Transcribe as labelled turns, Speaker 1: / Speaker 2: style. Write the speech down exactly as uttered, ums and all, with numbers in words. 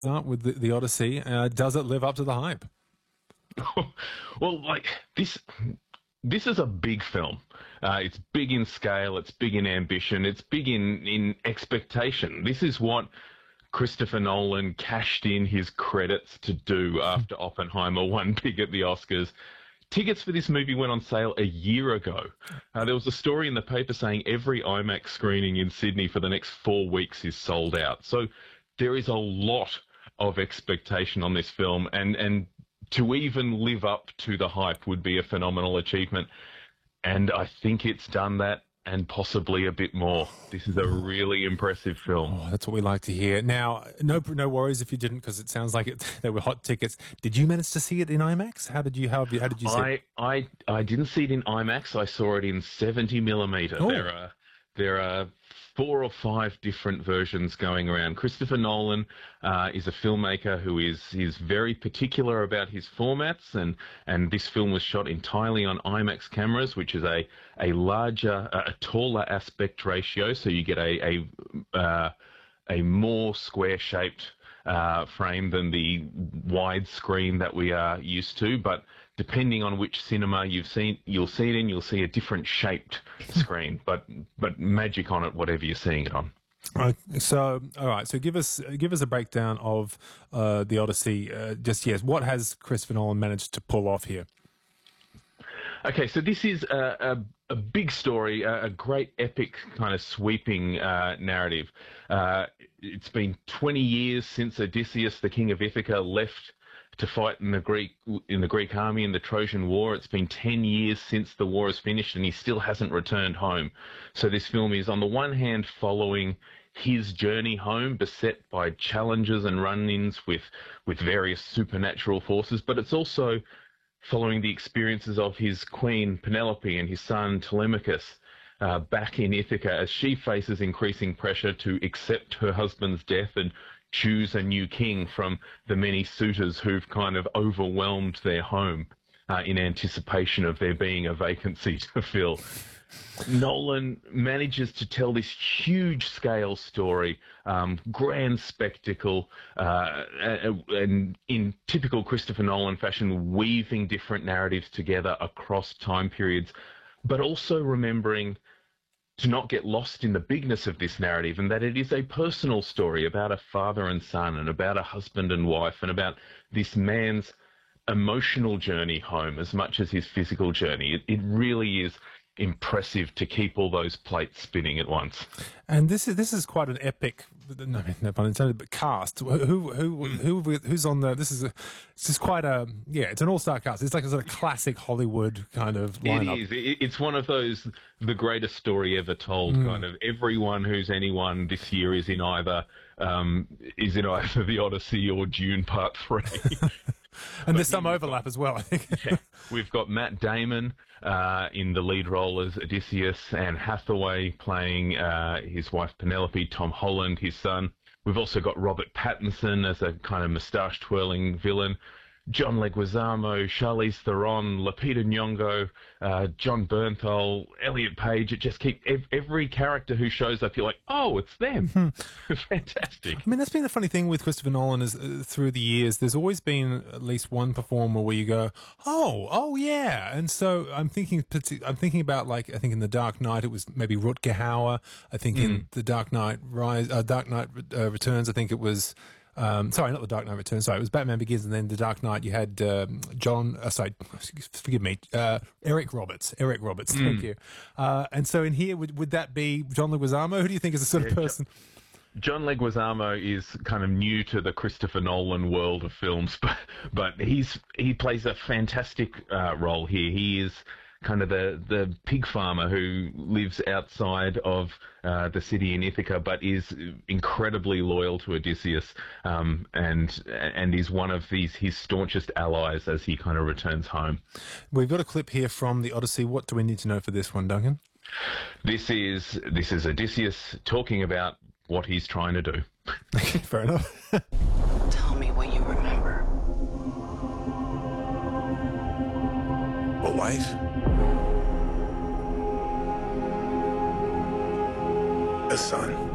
Speaker 1: Start with the, the Odyssey. Uh, does it live up to the hype?
Speaker 2: Well, like this, this is a big film. Uh, it's big in scale. It's big in ambition. It's big in in expectation. This is what Christopher Nolan cashed in his credits to do after Oppenheimer won big at the Oscars. Tickets for this movie went on sale a year ago. Uh, there was a story in the paper saying every IMAX screening in Sydney for the next four weeks is sold out. So there is a lot of expectation on this film, and, and to even live up to the hype would be a phenomenal achievement. And I think it's done that and possibly a bit more. This is a really impressive film.
Speaker 1: Oh, that's what we like to hear. Now, no, no worries if you didn't, because it sounds like it, they were hot tickets. Did you manage to see it in IMAX? How did you? How, how did you see
Speaker 2: I,
Speaker 1: it?
Speaker 2: I, I didn't see it in IMAX. I saw it in seventy millimeter.
Speaker 1: Oh.
Speaker 2: There are there are four or five different versions going around. Christopher Nolan uh, is a filmmaker who is is very particular about his formats, and and this film was shot entirely on IMAX cameras, which is a a larger, a taller aspect ratio, so you get a a uh, a more square shaped uh, frame than the widescreen that we are used to, but depending on which cinema you've seen, you'll see it in, you'll see a different shaped screen, but but magic on it, whatever you're seeing it on.
Speaker 1: Uh, so, all right. So, give us give us a breakdown of uh, the Odyssey. Uh, just yes, what has Christopher Nolan managed to pull off here?
Speaker 2: Okay, so this is a, a, a big story, a, a great epic kind of sweeping uh, narrative. Uh, it's been twenty years since Odysseus, the king of Ithaca, left to fight in the Greek in the Greek army in the Trojan War. It's been ten years since the war is finished, and he still hasn't returned home. So this film is, on the one hand, following his journey home, beset by challenges and run-ins with with various supernatural forces, but it's also following the experiences of his queen Penelope and his son Telemachus uh, back in Ithaca, as she faces increasing pressure to accept her husband's death and choose a new king from the many suitors who've kind of overwhelmed their home uh, in anticipation of there being a vacancy to fill. Nolan manages to tell this huge scale story, um, grand spectacle, uh, and in typical Christopher Nolan fashion, weaving different narratives together across time periods, but also remembering to not get lost in the bigness of this narrative, and that it is a personal story about a father and son, and about a husband and wife, and about this man's emotional journey home as much as his physical journey. It, it really is impressive to keep all those plates spinning at once.
Speaker 1: And this is this is quite an epic, no, no pun intended, but cast. Who who who who's on the? This is a, it's just quite a yeah. It's an all-star cast. It's like a sort of classic Hollywood kind of lineup.
Speaker 2: It is. It's one of those the greatest story ever told mm. kind of. Everyone who's anyone this year is in either um, is in either the Odyssey or Dune Part Three.
Speaker 1: And but there's some overlap as well, I think.
Speaker 2: Yeah. We've got Matt Damon uh, in the lead role as Odysseus, Anne Hathaway playing uh, his wife Penelope, Tom Holland, his son. We've also got Robert Pattinson as a kind of moustache-twirling villain, John Leguizamo, Charlize Theron, Lupita Nyong'o, uh, John Bernthal, Elliot Page. It just keeps ev- every character who shows up, you're like, oh, it's them. Hmm. Fantastic.
Speaker 1: I mean, that's been the funny thing with Christopher Nolan is uh, through the years, there's always been at least one performer where you go, oh, oh yeah. And so I'm thinking, I'm thinking about like I think in The Dark Knight it was maybe Rutger Hauer. I think mm. in The Dark Knight Rise, uh, Dark Knight uh, Returns, I think it was. Um, sorry, not The Dark Knight Returns. Sorry, it was Batman Begins, and then The Dark Knight. You had um, John. Uh, sorry, forgive me, uh, Eric Roberts. Eric Roberts. Mm. Thank you. Uh, and so in here, would, would that be John Leguizamo? Who do you think is the sort yeah, of person?
Speaker 2: John Leguizamo is kind of new to the Christopher Nolan world of films, but but he's he plays a fantastic uh, role here. He is kind of the, the pig farmer who lives outside of uh, the city in Ithaca, but is incredibly loyal to Odysseus, um, and and is one of these his staunchest allies as he kind of returns home.
Speaker 1: We've got a clip here from the Odyssey. What do we need to know for this one, Duncan?
Speaker 2: This is this is Odysseus talking about what he's trying to do.
Speaker 1: Fair enough.
Speaker 3: Tell me what you remember.
Speaker 4: A wife? A son.